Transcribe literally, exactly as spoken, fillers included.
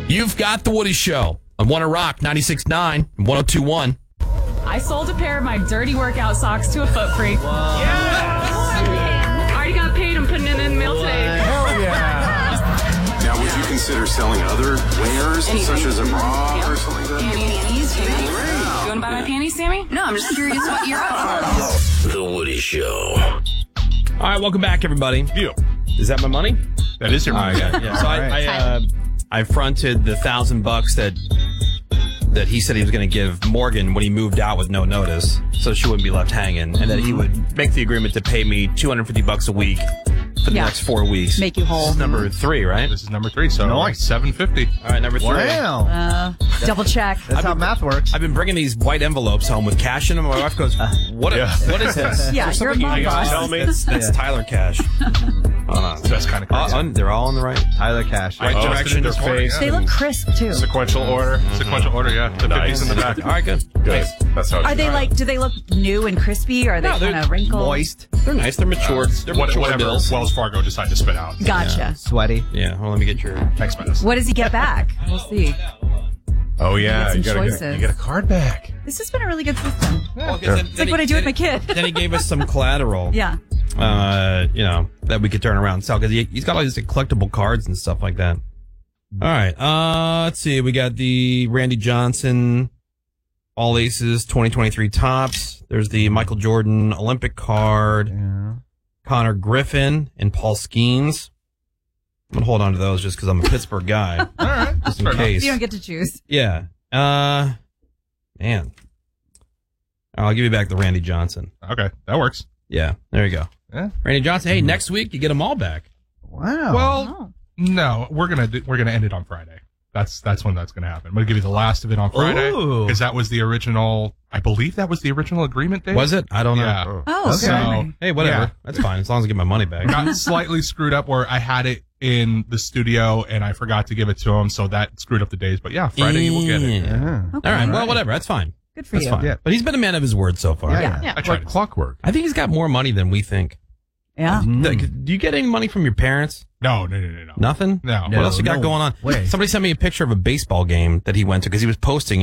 You've got The Woody Show on One Rock ninety-six point nine and one oh two point one. I sold a pair of my dirty workout socks to a foot freak. Yes! I already got paid. I'm putting it in the mail today. Hell yeah! Now, would you consider selling other wares, Anything. such as a bra or something like that? Panties, Sammy? You want to buy my panties, Sammy? No, I'm just curious what you're up for. The Woody Show. All right, welcome back, everybody. Deal. Is that my money? That is your All right, money. yeah. So I, I, uh, I fronted the thousand bucks that that he said he was going to give Morgan when he moved out with no notice, so she wouldn't be left hanging, and that he would make the agreement to pay me two hundred fifty bucks a week for the Yeah. next four weeks. Make you whole. This is number three, right? This is number three, so Nice. seven fifty. All right, number three. Wow. Uh, double check. That's how math works. I've been bringing these white envelopes home with cash in them. My wife goes, "What? Yeah. What is this? Yeah, Is there you're a something mom you boss. tell me? That's, that's Yeah. Tyler Cash. Hold on. So that's kind of Uh, crazy. un- they're all in the right, Tyler Cash. right Oh, direction. it's in their face. They look crisp too. Sequential order. Sequential order, yeah. The fifties in the back. All right, good. Good. That's how it Are they should like? Do they look new and crispy? Or are they No, they're kind of wrinkled? Moist. They're nice. They're mature. They're What, mature whatever bills. Wells Fargo decided to spit out. Gotcha. Sweaty. Yeah. Well, let me get your. Text message. What does he get back? We'll see. Oh, yeah. You You, get some gotta get, choices. you get a card back. This has been a really good system. Well, 'cause then- It's then like what he- I do with my then- kid. Then he gave us some collateral. Yeah. Uh, you know, that we could turn around and sell because he, he's got all these collectible cards and stuff like that. All right. Uh, let's see. We got the Randy Johnson All Aces twenty twenty-three Topps. There's the Michael Jordan Olympic card. Yeah. Connor Griffin and Paul Skeens. I'm gonna hold on to those just because I'm a Pittsburgh guy, All right. just in Fair enough. case. You don't get to choose. Yeah. Uh, man. I'll give you back the Randy Johnson. Okay. That works. Yeah, there you go. Yeah. Randy Johnson. Hey, next week you get them all back. Wow. Well, Oh. no. We're going to do, we're gonna end it on Friday. That's that's when that's going to happen. I'm going to give you the last of it on Friday. Ooh. Because that was the original, I believe that was the original agreement date. Was it? I don't know. Yeah. Oh, okay. So, Hey, whatever. Yeah. That's fine as long as I get my money back. got slightly screwed up where I had it in the studio and I forgot to give it to him, so that screwed up the days. But yeah, Friday you will get it. Yeah. Yeah. Okay. All right. Well, Right. whatever. That's fine. Good for That's you. fine. Yeah. But he's been a man of his word so far. Yeah. Yeah. Yeah. I tried to. Clockwork. I think he's got more money than we think. Yeah. Like, do you get any money from your parents? No, no, no, no, no. Nothing? No. What else you got no going on? way. Somebody sent me a picture of a baseball game that he went to because he was posting